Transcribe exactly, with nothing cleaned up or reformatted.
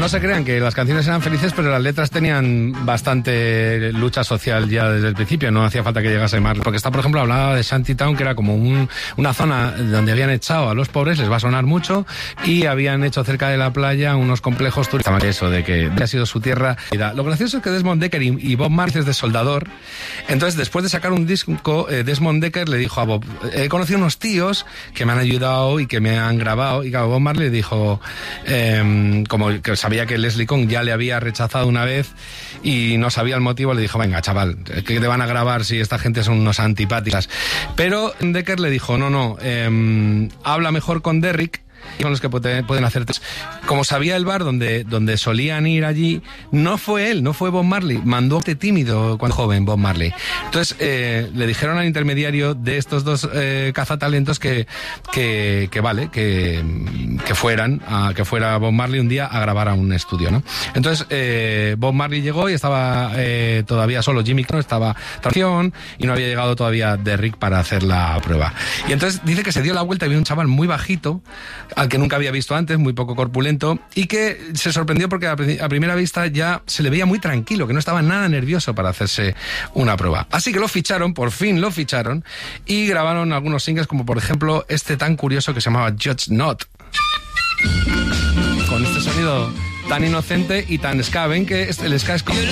se crean que las canciones eran felices, pero las letras tenían bastante lucha social ya desde el principio, no hacía falta que llegase Marley. Porque está, por ejemplo, hablaba de Shantytown, que era como un, una zona donde habían echado a los pobres, les va a sonar mucho, y habían hecho cerca de la playa unos complejos turísticos. Eso, de que ha sido su tierra. Lo gracioso es que Desmond Dekker y, y Bob Marley es de soldador. Entonces, después de sacar un disco, eh, Desmond Dekker le dijo a Bob, he conocido unos tíos que me han ayudado y que me han grabado. Y claro, Bob Marley le dijo, eh, como que sabía que Leslie Kong ya le había rechazado una vez y no sabía el motivo, le dijo, venga, chaval, ¿qué te van a grabar si esta gente son unos antipáticas? Pero Dekker le dijo, no, no, eh, habla mejor con Derrick, son los que pueden hacer. Como sabía el bar donde, donde solían ir allí, no fue él, no fue Bob Marley, mandó a este tímido cuando joven Bob Marley. Entonces eh, le dijeron al intermediario de estos dos eh, cazatalentos que, que, que vale, que, que fueran, a, que fuera Bob Marley un día a grabar a un estudio, ¿no? Entonces eh, Bob Marley llegó y estaba eh, todavía solo Jimmy Crow, estaba transición y no había llegado todavía Derrick para hacer la prueba. Y entonces dice que se dio la vuelta y vio un chaval muy bajito, al que nunca había visto antes, muy poco corpulento, y que se sorprendió porque a, a primera vista ya se le veía muy tranquilo, que no estaba nada nervioso para hacerse una prueba. Así que lo ficharon, por fin lo ficharon, y grabaron algunos singles, como por ejemplo este tan curioso que se llamaba Judge Not. Con este sonido tan inocente y tan ska, ven que el ska es como...